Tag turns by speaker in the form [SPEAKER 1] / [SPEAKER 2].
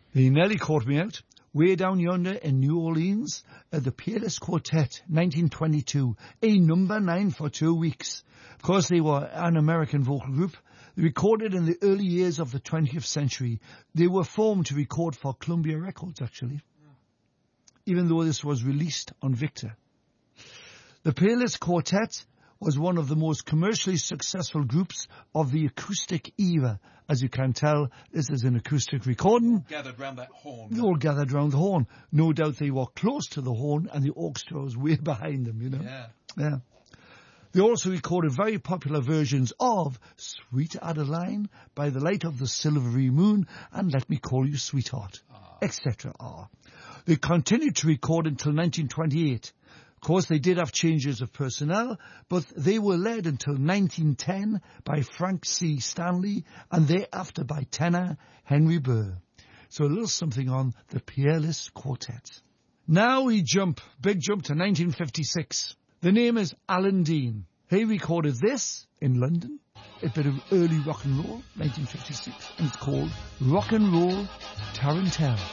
[SPEAKER 1] He nearly caught me out. Way down yonder in New Orleans, the Peerless Quartet, 1922, a number 9 for 2 weeks. Of course, they were an American vocal group. They recorded in the early years of the 20th century. They were formed to record for Columbia Records, actually, even though this was released on Victor. The Peerless Quartet was one of the most commercially successful groups of the acoustic era. As you can tell, this is an acoustic recording.
[SPEAKER 2] Gathered round that horn.
[SPEAKER 1] They all gathered round the horn. No doubt they were close to the horn and the orchestra was way behind them, you know. Yeah. They also recorded very popular versions of Sweet Adeline, By the Light of the Silvery Moon, and Let Me Call You Sweetheart, etc. They continued to record until 1928. Of course, they did have changes of personnel, but they were led until 1910 by Frank C. Stanley and thereafter by tenor Henry Burr. So a little something on the Peerless Quartet. Now we big jump to 1956. The name is Alan Dean. He recorded this in London, a bit of early rock and roll, 1956, and it's called Rock and Roll Tarantella.